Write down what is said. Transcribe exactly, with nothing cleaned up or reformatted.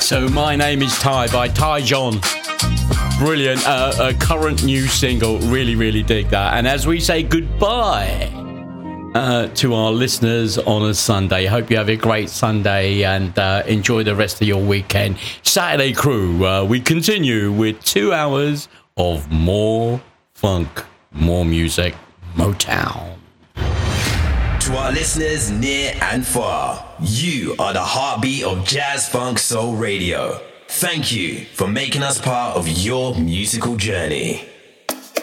So My Name is Ty by Ty John. Brilliant. Uh, a current new single. Really, really dig that. And as we say goodbye uh, to our listeners on a Sunday, hope you have a great Sunday and uh, enjoy the rest of your weekend. Saturday Crew, uh, we continue with two hours of more funk, more music, Motown. To our listeners near and far, you are the heartbeat of Jazz Funk Soul Radio. Thank you for making us part of your musical journey.